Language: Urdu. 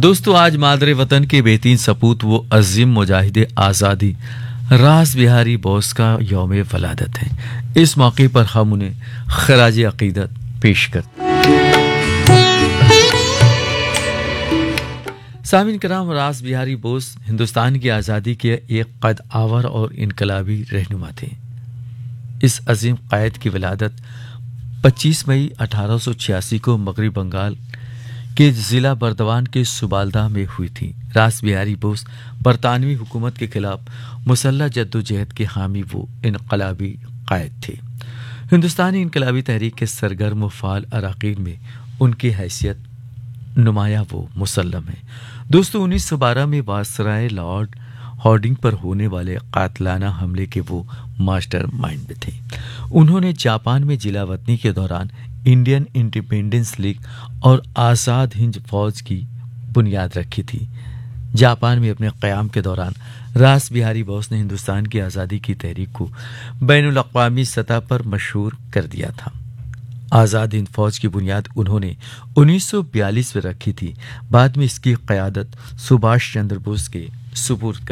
دوستو آج مادر وطن کے بہترین سپوت وہ عظیم مجاہد آزادی راس بہاری بوس کا یوم ولادت ہے۔ اس موقع پر ہم انہیں خراج عقیدت پیش کرتے ہیں۔ سامعین کرام، راس بہاری بوس ہندوستان کی آزادی کے ایک قد آور اور انقلابی رہنما تھے۔ اس عظیم قائد کی ولادت 25 مئی 1886 کو مغربی بنگال کے ضلع بردوان کے سبالدہ میں ہوئی تھی۔ راس بہاری بوس برطانوی حکومت کے خلاف مسلح جدوجہد کے حامی و انقلابی قائد تھے۔ ہندوستانی انقلابی تحریک کے سرگرم و فعال اراکین میں ان کی حیثیت نمایاں و مسلم ہے۔ دوستو 1912 میں وائسرائے لارڈ ہارڈنگ پر ہونے والے قاتلانہ حملے کے وہ ماسٹر مائنڈ تھے۔ انہوں نے جاپان میں جلا وطنی کے دوران انڈین انڈیپینڈنس لیگ اور آزاد ہند فوج کی بنیاد رکھی تھی۔ جاپان میں اپنے قیام کے دوران راس بہاری بوس نے ہندوستان کی آزادی کی تحریک کو بین الاقوامی سطح پر مشہور کر دیا تھا۔ آزاد ہند فوج کی بنیاد انہوں نے 1942 میں رکھی تھی۔ بعد میں اس کی قیادت سبھاش چندر بوس کے سپرد